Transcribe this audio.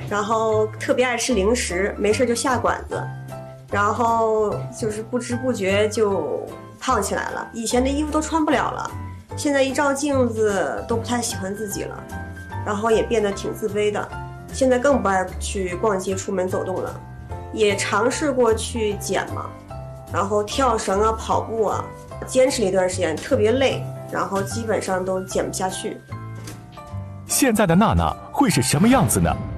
然后特别爱吃零食，没事就下馆子，然后就是不知不觉就胖起来了。以前的衣服都穿不了了，现在一照镜子都不太喜欢自己了，然后也变得挺自卑的。现在更不爱去逛街、出门走动了，也尝试过去减嘛，然后跳绳啊、跑步啊，坚持了一段时间，特别累，然后基本上都减不下去。 现在的娜娜会是什么样子呢？